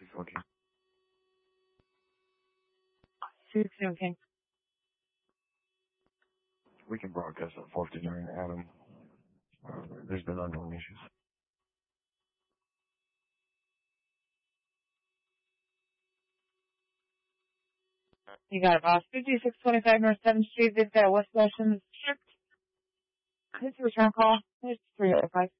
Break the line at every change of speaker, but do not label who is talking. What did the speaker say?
Okay.
217.
We can broadcast at 49, Adam. There's been unknown issues.
You got it, boss. 5625 North 7th Street. They've got a West Russian strict. This is a return call. There's 305.